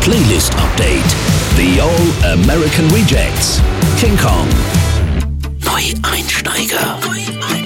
Playlist Update. The All American Rejects. King Kong. Neueinsteiger.